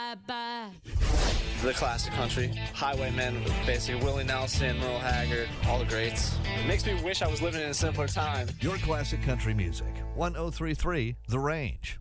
bye-bye. The classic country. Highwaymen, basically Willie Nelson, Merle Haggard, all the greats. It makes me wish I was living in a simpler time. Your classic country music. 1033 The Range.